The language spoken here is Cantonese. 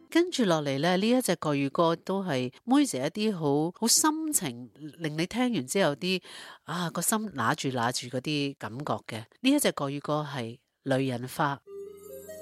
跟住落嚟咧，呢一隻國語歌都係妹姐一啲好心情，令你聽完之後啲個心揦住嗰啲感覺嘅。呢一隻國語歌係《女人花》。